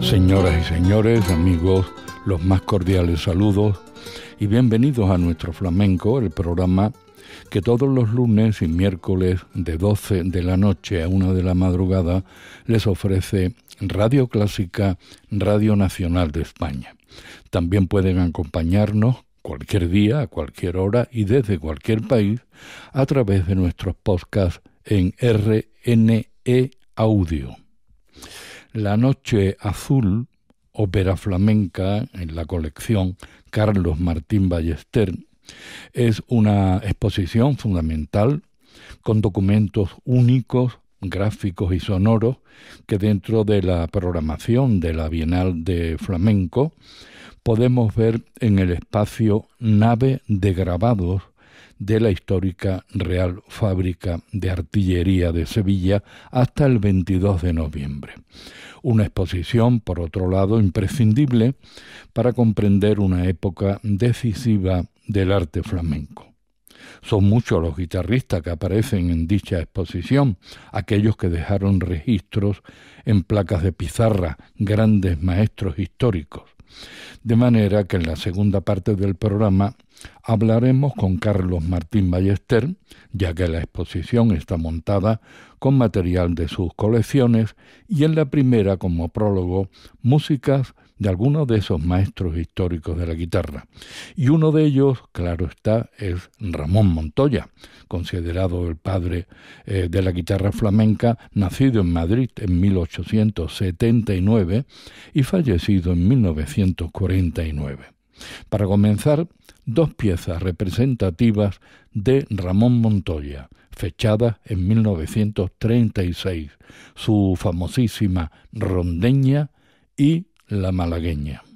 Señoras y señores, amigos, los más cordiales saludos y bienvenidos a Nuestro Flamenco, el programa que todos los lunes y miércoles de 12 de la noche a 1 de la madrugada les ofrece Radio Clásica, Radio Nacional de España. También pueden acompañarnos cualquier día, a cualquier hora y desde cualquier país a través de nuestros podcasts en RNE Audio. La Noche Azul, ópera flamenca en la colección Carlos Martín Ballester, es una exposición fundamental con documentos únicos, gráficos y sonoros que dentro de la programación de la Bienal de Flamenco podemos ver en el espacio Nave de Grabados de la histórica Real Fábrica de Artillería de Sevilla hasta el 22 de noviembre. Una exposición, por otro lado, imprescindible para comprender una época decisiva del arte flamenco. Son muchos los guitarristas que aparecen en dicha exposición, aquellos que dejaron registros en placas de pizarra, grandes maestros históricos. De manera que en la segunda parte del programa hablaremos con Carlos Martín Ballester, ya que la exposición está montada con material de sus colecciones, y en la primera, como prólogo, músicas de algunos de esos maestros históricos de la guitarra. Y uno de ellos, claro está, es Ramón Montoya, considerado el padre de la guitarra flamenca, nacido en Madrid en 1879 y fallecido en 1949. Para comenzar, dos piezas representativas de Ramón Montoya, fechadas en 1936, su famosísima Rondeña y La Malagueña.